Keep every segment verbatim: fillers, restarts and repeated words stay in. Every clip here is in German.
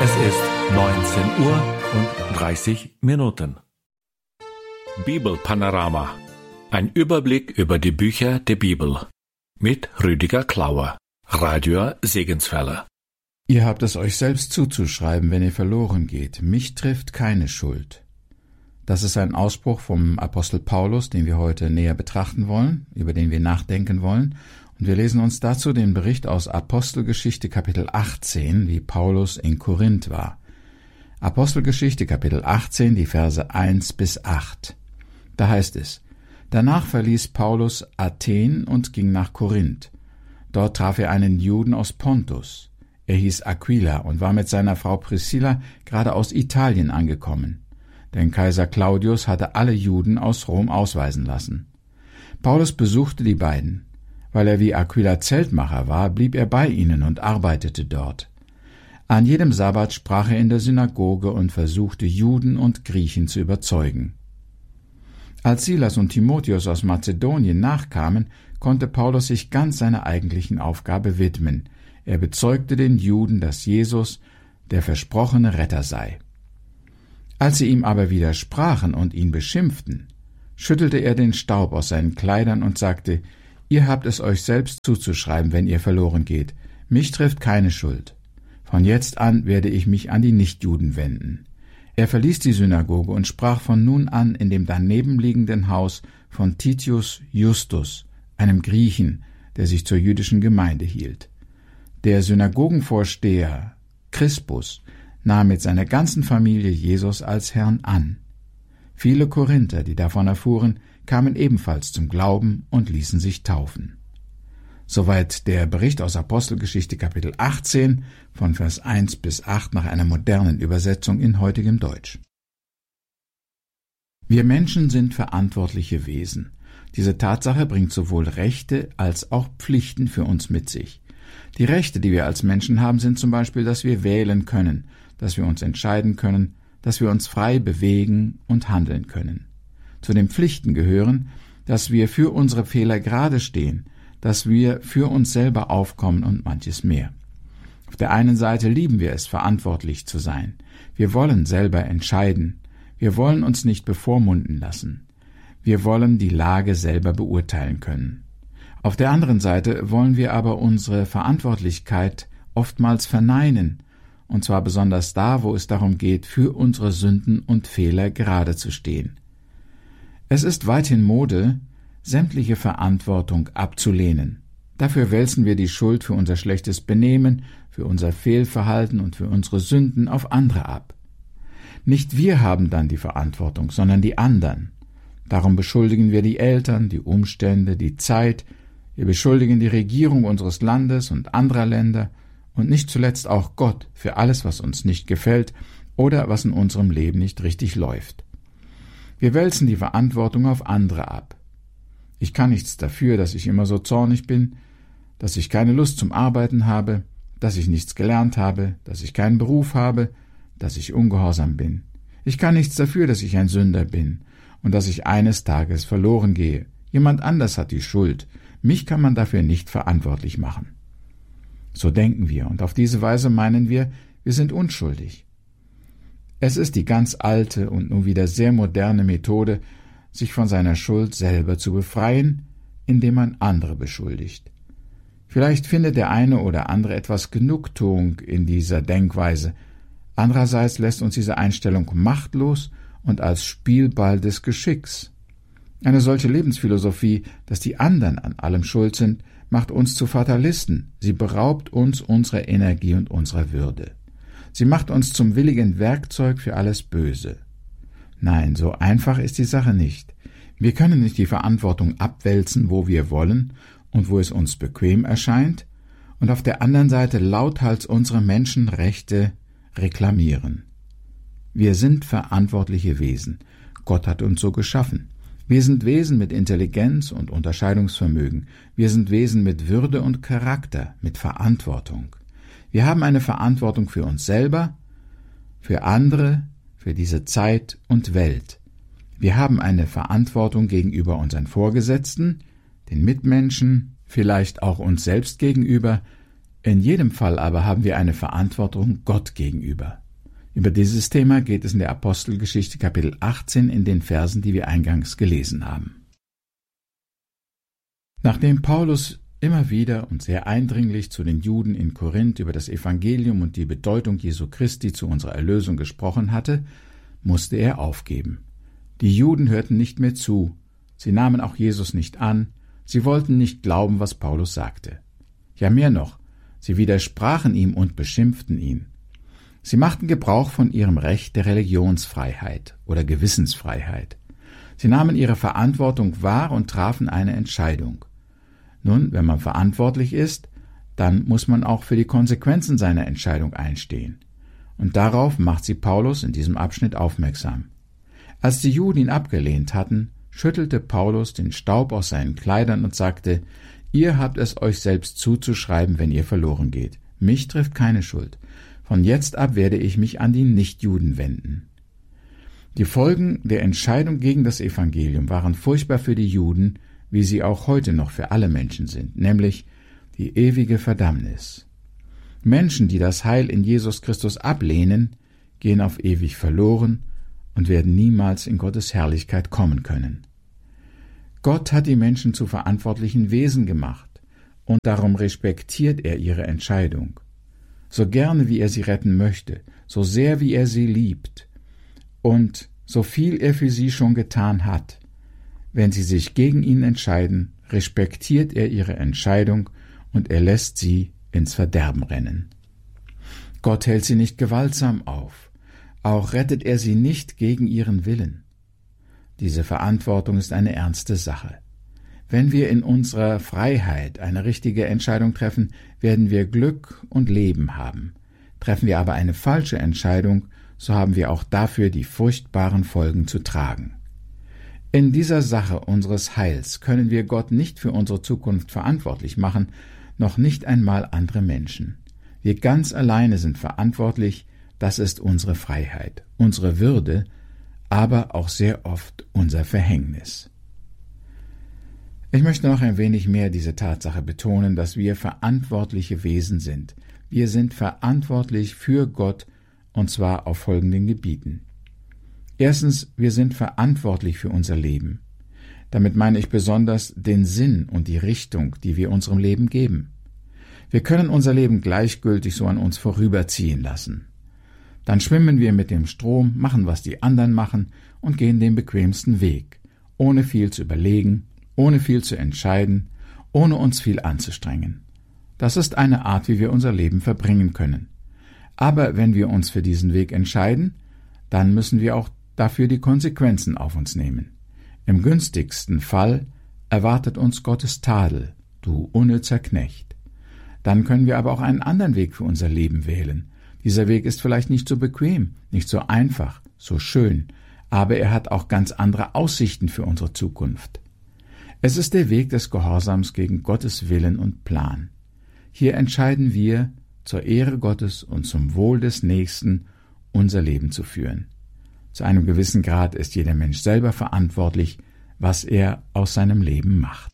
Es ist neunzehn Uhr und dreißig Minuten. Bibelpanorama. Ein Überblick über die Bücher der Bibel. Mit Rüdiger Klauer, Radio Segenswelle. Ihr habt es euch selbst zuzuschreiben, wenn ihr verloren geht. Mich trifft keine Schuld. Das ist ein Ausspruch vom Apostel Paulus, den wir heute näher betrachten wollen, über den wir nachdenken wollen. Und wir lesen uns dazu den Bericht aus Apostelgeschichte Kapitel achtzehn, wie Paulus in Korinth war. Apostelgeschichte Kapitel achtzehn, die Verse eins bis acht. Da heißt es: Danach verließ Paulus Athen und ging nach Korinth. Dort traf er einen Juden aus Pontus. Er hieß Aquila und war mit seiner Frau Priscilla gerade aus Italien angekommen. Denn Kaiser Claudius hatte alle Juden aus Rom ausweisen lassen. Paulus besuchte die beiden. Weil er wie Aquila Zeltmacher war, blieb er bei ihnen und arbeitete dort. An jedem Sabbat sprach er in der Synagoge und versuchte, Juden und Griechen zu überzeugen. Als Silas und Timotheus aus Mazedonien nachkamen, konnte Paulus sich ganz seiner eigentlichen Aufgabe widmen. Er bezeugte den Juden, dass Jesus der versprochene Retter sei. Als sie ihm aber widersprachen und ihn beschimpften, schüttelte er den Staub aus seinen Kleidern und sagte: Ihr habt es euch selbst zuzuschreiben, wenn ihr verloren geht. Mich trifft keine Schuld. Von jetzt an werde ich mich an die Nichtjuden wenden. Er verließ die Synagoge und sprach von nun an in dem danebenliegenden Haus von Titius Justus, einem Griechen, der sich zur jüdischen Gemeinde hielt. Der Synagogenvorsteher Crispus nahm mit seiner ganzen Familie Jesus als Herrn an. Viele Korinther, die davon erfuhren, kamen ebenfalls zum Glauben und ließen sich taufen. Soweit der Bericht aus Apostelgeschichte Kapitel achtzehn von Vers eins bis acht nach einer modernen Übersetzung in heutigem Deutsch. Wir Menschen sind verantwortliche Wesen. Diese Tatsache bringt sowohl Rechte als auch Pflichten für uns mit sich. Die Rechte, die wir als Menschen haben, sind zum Beispiel, dass wir wählen können, dass wir uns entscheiden können, dass wir uns frei bewegen und handeln können. Zu den Pflichten gehören, dass wir für unsere Fehler gerade stehen, dass wir für uns selber aufkommen und manches mehr. Auf der einen Seite lieben wir es, verantwortlich zu sein. Wir wollen selber entscheiden. Wir wollen uns nicht bevormunden lassen. Wir wollen die Lage selber beurteilen können. Auf der anderen Seite wollen wir aber unsere Verantwortlichkeit oftmals verneinen, und zwar besonders da, wo es darum geht, für unsere Sünden und Fehler gerade zu stehen. Es ist weithin Mode, sämtliche Verantwortung abzulehnen. Dafür wälzen wir die Schuld für unser schlechtes Benehmen, für unser Fehlverhalten und für unsere Sünden auf andere ab. Nicht wir haben dann die Verantwortung, sondern die anderen. Darum beschuldigen wir die Eltern, die Umstände, die Zeit, wir beschuldigen die Regierung unseres Landes und anderer Länder und nicht zuletzt auch Gott für alles, was uns nicht gefällt oder was in unserem Leben nicht richtig läuft. Wir wälzen die Verantwortung auf andere ab. Ich kann nichts dafür, dass ich immer so zornig bin, dass ich keine Lust zum Arbeiten habe, dass ich nichts gelernt habe, dass ich keinen Beruf habe, dass ich ungehorsam bin. Ich kann nichts dafür, dass ich ein Sünder bin und dass ich eines Tages verloren gehe. Jemand anders hat die Schuld. Mich kann man dafür nicht verantwortlich machen. So denken wir, und auf diese Weise meinen wir, wir sind unschuldig. Es ist die ganz alte und nun wieder sehr moderne Methode, sich von seiner Schuld selber zu befreien, indem man andere beschuldigt. Vielleicht findet der eine oder andere etwas Genugtuung in dieser Denkweise. Andererseits lässt uns diese Einstellung machtlos und als Spielball des Geschicks. Eine solche Lebensphilosophie, dass die anderen an allem schuld sind, macht uns zu Fatalisten. Sie beraubt uns unserer Energie und unserer Würde. Sie macht uns zum willigen Werkzeug für alles Böse. Nein, so einfach ist die Sache nicht. Wir können nicht die Verantwortung abwälzen, wo wir wollen und wo es uns bequem erscheint, und auf der anderen Seite lauthals unsere Menschenrechte reklamieren. Wir sind verantwortliche Wesen. Gott hat uns so geschaffen. Wir sind Wesen mit Intelligenz und Unterscheidungsvermögen. Wir sind Wesen mit Würde und Charakter, mit Verantwortung. Wir haben eine Verantwortung für uns selber, für andere, für diese Zeit und Welt. Wir haben eine Verantwortung gegenüber unseren Vorgesetzten, den Mitmenschen, vielleicht auch uns selbst gegenüber. In jedem Fall aber haben wir eine Verantwortung Gott gegenüber. Über dieses Thema geht es in der Apostelgeschichte Kapitel achtzehn in den Versen, die wir eingangs gelesen haben. Nachdem Paulus immer wieder und sehr eindringlich zu den Juden in Korinth über das Evangelium und die Bedeutung Jesu Christi zu unserer Erlösung gesprochen hatte, musste er aufgeben. Die Juden hörten nicht mehr zu, sie nahmen auch Jesus nicht an, sie wollten nicht glauben, was Paulus sagte. Ja, mehr noch, sie widersprachen ihm und beschimpften ihn. Sie machten Gebrauch von ihrem Recht der Religionsfreiheit oder Gewissensfreiheit. Sie nahmen ihre Verantwortung wahr und trafen eine Entscheidung. Nun, wenn man verantwortlich ist, dann muss man auch für die Konsequenzen seiner Entscheidung einstehen. Und darauf macht sie Paulus in diesem Abschnitt aufmerksam. Als die Juden ihn abgelehnt hatten, schüttelte Paulus den Staub aus seinen Kleidern und sagte, ihr habt es euch selbst zuzuschreiben, wenn ihr verloren geht. Mich trifft keine Schuld. Von jetzt ab werde ich mich an die Nichtjuden wenden. Die Folgen der Entscheidung gegen das Evangelium waren furchtbar für die Juden, wie sie auch heute noch für alle Menschen sind, nämlich die ewige Verdammnis. Menschen, die das Heil in Jesus Christus ablehnen, gehen auf ewig verloren und werden niemals in Gottes Herrlichkeit kommen können. Gott hat die Menschen zu verantwortlichen Wesen gemacht, und darum respektiert er ihre Entscheidung. So gerne wie er sie retten möchte, so sehr wie er sie liebt und so viel er für sie schon getan hat, wenn sie sich gegen ihn entscheiden, respektiert er ihre Entscheidung und er lässt sie ins Verderben rennen. Gott hält sie nicht gewaltsam auf, auch rettet er sie nicht gegen ihren Willen. Diese Verantwortung ist eine ernste Sache. Wenn wir in unserer Freiheit eine richtige Entscheidung treffen, werden wir Glück und Leben haben. Treffen wir aber eine falsche Entscheidung, so haben wir auch dafür die furchtbaren Folgen zu tragen. In dieser Sache unseres Heils können wir Gott nicht für unsere Zukunft verantwortlich machen, noch nicht einmal andere Menschen. Wir ganz alleine sind verantwortlich, das ist unsere Freiheit, unsere Würde, aber auch sehr oft unser Verhängnis. Ich möchte noch ein wenig mehr diese Tatsache betonen, dass wir verantwortliche Wesen sind. Wir sind verantwortlich für Gott, und zwar auf folgenden Gebieten. Erstens, wir sind verantwortlich für unser Leben. Damit meine ich besonders den Sinn und die Richtung, die wir unserem Leben geben. Wir können unser Leben gleichgültig so an uns vorüberziehen lassen. Dann schwimmen wir mit dem Strom, machen, was die anderen machen und gehen den bequemsten Weg, ohne viel zu überlegen, ohne viel zu entscheiden, ohne uns viel anzustrengen. Das ist eine Art, wie wir unser Leben verbringen können. Aber wenn wir uns für diesen Weg entscheiden, dann müssen wir auch dafür die Konsequenzen auf uns nehmen. Im günstigsten Fall erwartet uns Gottes Tadel, du unnützer Knecht. Dann können wir aber auch einen anderen Weg für unser Leben wählen. Dieser Weg ist vielleicht nicht so bequem, nicht so einfach, so schön, aber er hat auch ganz andere Aussichten für unsere Zukunft. Es ist der Weg des Gehorsams gegen Gottes Willen und Plan. Hier entscheiden wir, zur Ehre Gottes und zum Wohl des Nächsten unser Leben zu führen. Zu einem gewissen Grad ist jeder Mensch selber verantwortlich, was er aus seinem Leben macht.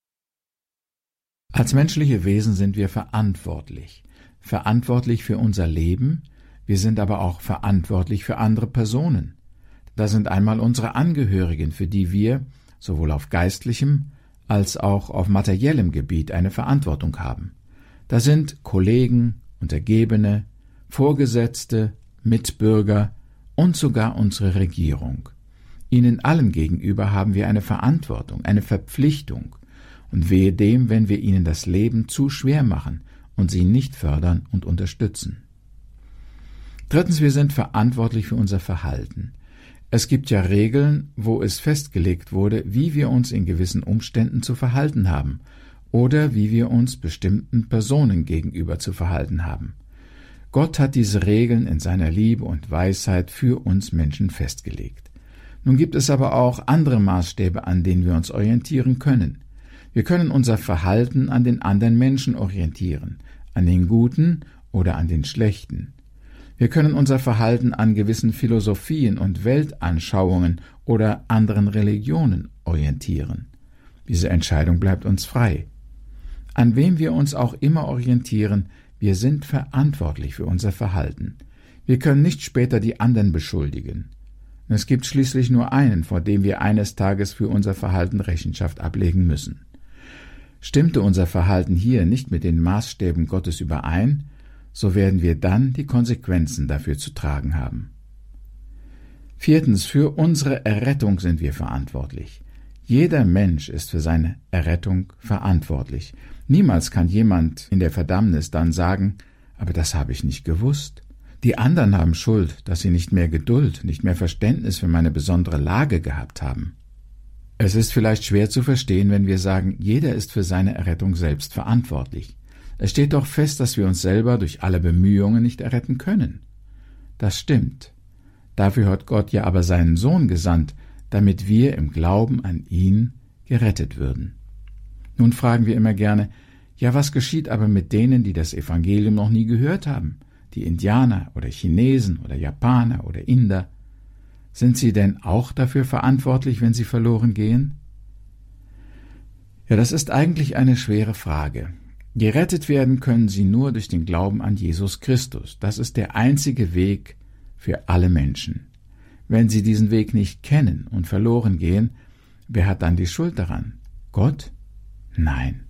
Als menschliche Wesen sind wir verantwortlich. Verantwortlich für unser Leben, wir sind aber auch verantwortlich für andere Personen. Da sind einmal unsere Angehörigen, für die wir sowohl auf geistlichem als auch auf materiellem Gebiet eine Verantwortung haben. Da sind Kollegen, Untergebene, Vorgesetzte, Mitbürger und sogar unsere Regierung. Ihnen allen gegenüber haben wir eine Verantwortung, eine Verpflichtung, und wehe dem, wenn wir ihnen das Leben zu schwer machen und sie nicht fördern und unterstützen. Drittens, wir sind verantwortlich für unser Verhalten. Es gibt ja Regeln, wo es festgelegt wurde, wie wir uns in gewissen Umständen zu verhalten haben oder wie wir uns bestimmten Personen gegenüber zu verhalten haben. Gott hat diese Regeln in seiner Liebe und Weisheit für uns Menschen festgelegt. Nun gibt es aber auch andere Maßstäbe, an denen wir uns orientieren können. Wir können unser Verhalten an den anderen Menschen orientieren, an den Guten oder an den Schlechten. Wir können unser Verhalten an gewissen Philosophien und Weltanschauungen oder anderen Religionen orientieren. Diese Entscheidung bleibt uns frei. An wem wir uns auch immer orientieren, wir sind verantwortlich für unser Verhalten. Wir können nicht später die anderen beschuldigen. Es gibt schließlich nur einen, vor dem wir eines Tages für unser Verhalten Rechenschaft ablegen müssen. Stimmte unser Verhalten hier nicht mit den Maßstäben Gottes überein, so werden wir dann die Konsequenzen dafür zu tragen haben. Viertens, für unsere Errettung sind wir verantwortlich. Jeder Mensch ist für seine Errettung verantwortlich. Niemals kann jemand in der Verdammnis dann sagen, aber das habe ich nicht gewusst. Die anderen haben Schuld, dass sie nicht mehr Geduld, nicht mehr Verständnis für meine besondere Lage gehabt haben. Es ist vielleicht schwer zu verstehen, wenn wir sagen, jeder ist für seine Errettung selbst verantwortlich. Es steht doch fest, dass wir uns selber durch alle Bemühungen nicht erretten können. Das stimmt. Dafür hat Gott ja aber seinen Sohn gesandt, damit wir im Glauben an ihn gerettet würden. Nun fragen wir immer gerne, ja, was geschieht aber mit denen, die das Evangelium noch nie gehört haben? Die Indianer oder Chinesen oder Japaner oder Inder? Sind sie denn auch dafür verantwortlich, wenn sie verloren gehen? Ja, das ist eigentlich eine schwere Frage. Gerettet werden können sie nur durch den Glauben an Jesus Christus. Das ist der einzige Weg für alle Menschen. Wenn sie diesen Weg nicht kennen und verloren gehen, wer hat dann die Schuld daran? Gott? Nein.